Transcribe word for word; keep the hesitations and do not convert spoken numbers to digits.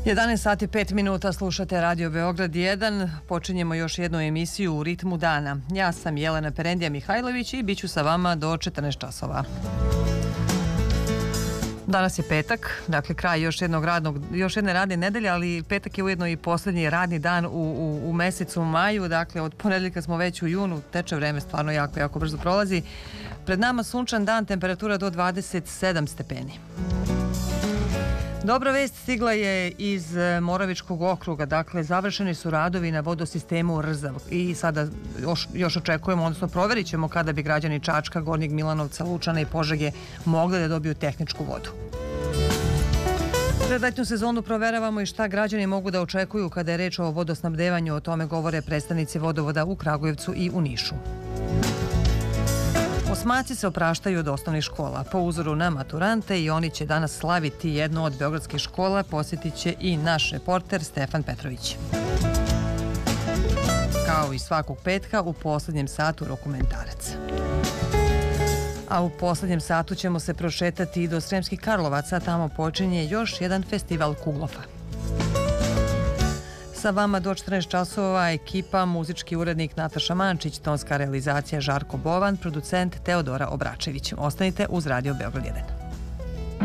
jedanaest sati pet minuta, slušate Radio Beograd jedan. Počinjemo još jednu emisiju u ritmu dana. Ja sam Jelena Perendija Mihajlović i bit ću sa vama do četrnaest časova. Danas je petak, dakle kraj još jednog radnog, još jedne radne nedelje, ali petak je ujedno i posljednji radni dan u, u, u mesecu maju, dakle od ponedeljka smo već u junu, teče vreme stvarno jako, jako brzo prolazi. Pred nama sunčan dan, temperatura do dvadeset sedam stepeni. Dobra vest stigla je iz Moravičkog okruga, dakle završeni su radovi na vodosistemu Rzav i sada još, još očekujemo, odnosno proverit ćemo kada bi građani Čačka, Gornjeg Milanovca, Lučana i Požege mogli da dobiju tehničku vodu. Pred letnju sezonu proveravamo i šta građani mogu da očekuju kada je reč o vodosnabdevanju, o tome govore predstavnici vodovoda u Kragujevcu i u Nišu. Osmaci se opraštaju od osnovnih škola. Po uzoru na maturante i oni će danas slaviti jednu od beogradskih škola, posjetit će i naš reporter Stefan Petrović. Kao i svakog petka, u posljednjem satu dokumentarac. A u posljednjem satu ćemo se prošetati i do Sremskih Karlovaca, tamo počinje još jedan festival Kuglofa. Sa vama do četrnaest časova ekipa, muzički urednik Nataša Mančić, tonska realizacija Žarko Bovan, producent Teodora Obračević. Ostanite uz Radio Beograd jedan.